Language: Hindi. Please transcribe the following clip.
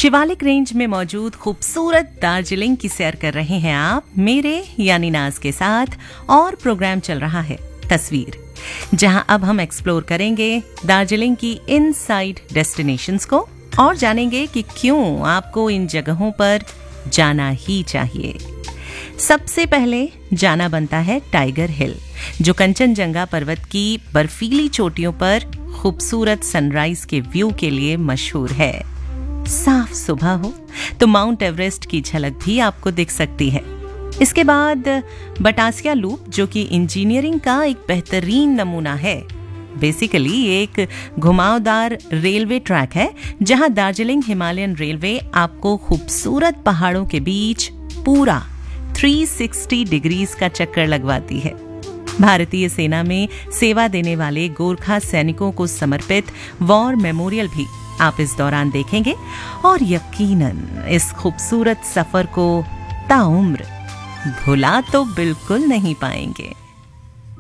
शिवालिक रेंज में मौजूद खूबसूरत दार्जिलिंग की सैर कर रहे हैं आप मेरे यानी नाज के साथ, और प्रोग्राम चल रहा है तस्वीर, जहां अब हम एक्सप्लोर करेंगे दार्जिलिंग की इनसाइड डेस्टिनेशंस को और जानेंगे कि क्यों आपको इन जगहों पर जाना ही चाहिए। सबसे पहले जाना बनता है टाइगर हिल, जो कंचनजंगा पर्वत की बर्फीली चोटियों पर खूबसूरत सनराइज के व्यू के लिए मशहूर है। साफ सुबह हो तो माउंट एवरेस्ट की झलक भी आपको दिख सकती है। इसके बाद बटासिया लूप, जो कि इंजीनियरिंग का एक बेहतरीन नमूना है, बेसिकली एक घुमावदार रेलवे ट्रैक है जहां दार्जिलिंग हिमालयन रेलवे आपको खूबसूरत पहाड़ों के बीच पूरा 360 डिग्रीज का चक्कर लगवाती है। भारतीय सेना में सेवा देने वाले गोरखा सैनिकों को समर्पित वॉर मेमोरियल भी आप इस दौरान देखेंगे और यकीनन इस खूबसूरत सफर को ताउम्र भुला तो बिल्कुल नहीं पाएंगे।